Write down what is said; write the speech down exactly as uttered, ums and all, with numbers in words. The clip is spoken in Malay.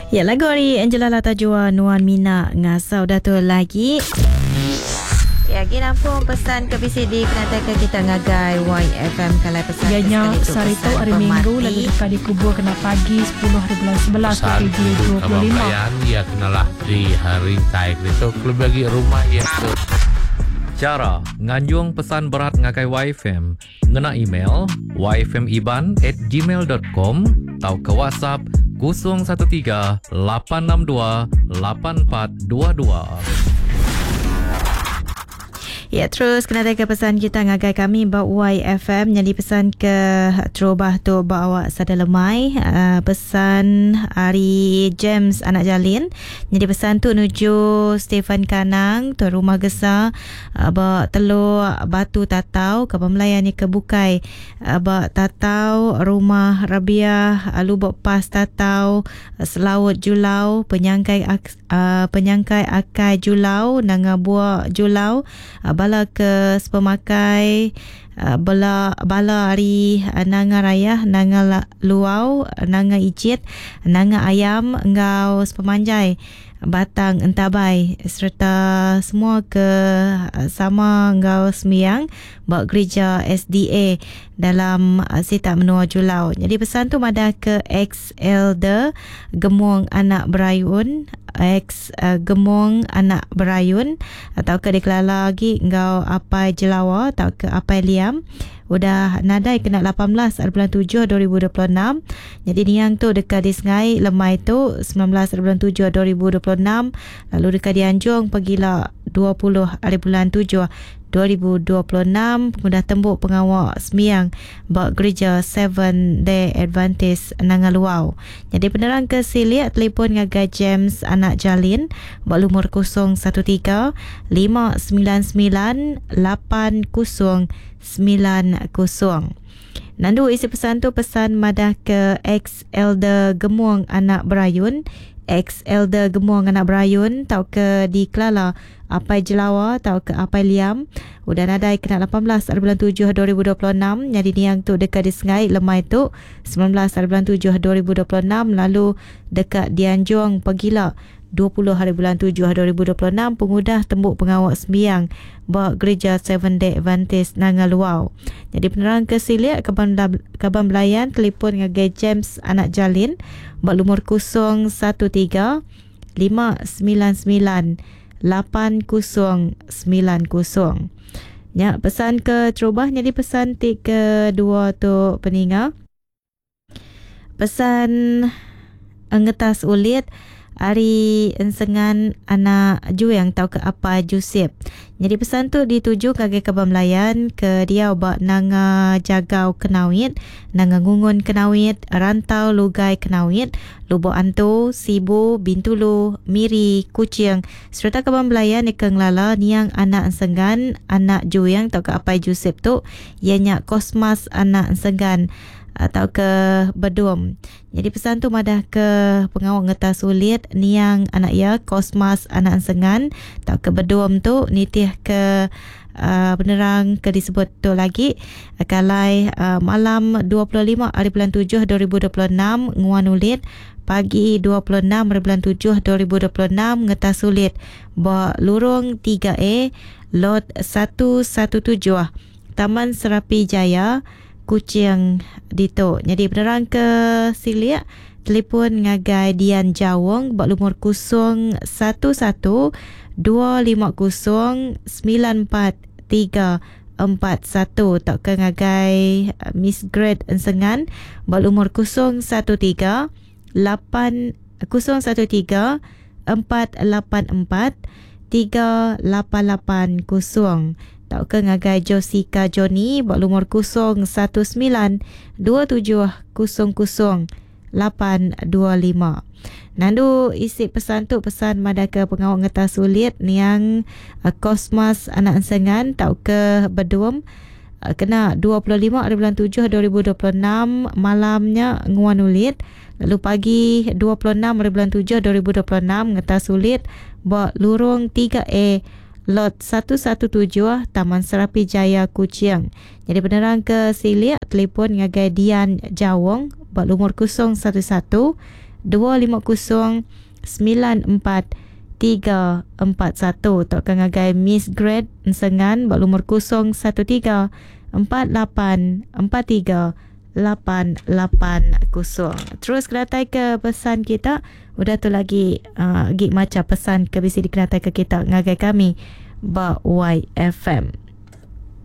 Ya, lagu hari Angela Latajua Nuan Mina ngasau datul lagi. Ya, kita pun pesan ke B C D penatakan kita ngagai Y F M kalau pesan ianya sarito hari Minggu lalu dekat dikubur kena pagi sepuluh hari bulan sebelas radio dua puluh lima. Ya kenalah di hari taik itu klub bagi rumah yang tu. Cara nganjung pesan berat ngakai Y F M ngena email y f m iban at gmail dot com atau ke WhatsApp kosong satu tiga lapan enam dua lapan empat dua dua. Ya, terus kena teka pesan kita ngagai kami bawa Y F M. Jadi pesan ke terubah tu bawa sada lemai. Uh, pesan hari James anak Jalin. Jadi pesan tu nuju Stephen Kanang tu rumah gesar. Uh, bawa telur batu tatau ke pemelayan ni ke Bukai. Uh, bawa tatau rumah Rabia uh, lubuk pas tatau uh, Selaut Julau penyangkai uh, penyangkai akai Julau nanga buah Julau. Uh, bala ke sepemakai uh, bala bala hari uh, nanga raya nanga la, luau nanga icit nanga ayam ngau sepemanjai batang entabai serta semua ke uh, sama ngau semiyang bak gereja S D A dalam uh, Sita Menua Julau. Jadi pesan tu madah ke ex elder Gemung anak Berayun, ex uh, Gemung anak Berayun atau ke deklara lagi ngau apai Jelawa atau ke apai Liam. Udah nadai kena lapan belas bulan tujuh dua ribu dua puluh enam. Jadi niang tu dekat di Sengai lemai tu sembilan belas bulan tujuh dua ribu dua puluh enam. Lalu dekat di Anjung pergilah dua puluh bulan tujuh dua ribu dua puluh enam. Pengudah tembuk pengawal semiyang bak gereja Seven Day Adventist Nangaluau. Jadi penerang ke Silik telefon ngagai James anak Jalin bak lumur kosong satu tiga lima sembilan sembilan lapan kosong sembilan kosong. Nandu isi pesan tu pesan madah ke ex elder Gemung anak Berayun, ex elder Gemung anak Berayun tau ke di Kelala apai Jelawa tau ke apai Liam. Udah nadai kena lapan belas bulan tujuh dua ribu dua puluh enam. Jadi niang tu dekat di Sengai lemai tu sembilan belas bulan tujuh dua ribu dua puluh enam. Lalu dekat di Anjung pergilah dua puluh hari bulan tujuh dua ribu dua puluh enam. Pengudah tembuk pengawal sembiang bak gereja Seven Day Adventist Nangaluau. Jadi penerang ke Silik Kaban, Kaban Belayan telefon ngagai James anak Jalin bak lumur kosong satu tiga lima sembilan sembilan lapan kosong sembilan kosong. Ya, pesan ke terubah. Jadi pesan tiga dua tu peninga. Pesan ngetas ulit hari ensengan anak Juang tau ke apa Joseph. Jadi pesan tu dituju kage Kaban Melayan ke dia obak nanga jagau kenawit, nanga ngungun kenawit, rantau lugai kenawit, lubuk antu, sibu, bintulu, miri, kucing. Serta Kaban Melayan ikeng lala niang anak ensengan anak Juang tau ke apa Joseph tu ianya Kosmas anak ensengan atau ke Bedum. Jadi pesan tu madah ke pengawal ngetas sulit niang anak ya Kosmas anak ensengan atau ke Bedum tu nitih ke uh, penerang ke disebut tu lagi kalai uh, malam dua puluh lima hari bulan tujuh dua ribu dua puluh enam nguan ulit pagi dua puluh enam hari bulan tujuh dua ribu dua puluh enam ngetas sulit ba lurung tiga A lot satu satu tujuh Taman Serapi Jaya Kucing Dito. Jadi penerang ke Silik telefon ngagai Dian Jawong bak lumur kosong satu satu dua lima kosong sembilan empat tiga empat satu. Tak ke ngagai Miss Grade Ensengan bak lumur kosong satu tiga lapan kosong satu tiga empat lapan empat tiga lapan lapan kosong. Tak ke ngagai Josika Johnny bak lumur kosong satu sembilan dua tujuh kosong kosong lapan dua lima. Nandu isi pesan tu pesan madah ke pengawal ngetas sulit niang uh, Kosmas anak ensengan tau ke Bedum uh, kena dua puluh lima hari bulan tujuh dua ribu dua puluh enam malamnya nguan ulit. Lalu pagi dua puluh enam hari bulan tujuh dua ribu dua puluh enam ngetas sulit bak lurung tiga A lot satu satu tujuh Taman Serapi Jaya Kucing. Jadi penerang ke Silik telefon ngagai Dian Jawong bak lumur kosong satu satu dua lima kosong sembilan empat tiga empat satu. Tok kangagai Miss Grade Sengan bak lumur kosong satu tiga empat lapan empat tiga lapan lapan kosong. Terus kenatai ke pesan kita. Udah tu lagi uh, gig macam pesan ke bisi dikenatai ke kita ngagai kami ba Y F M.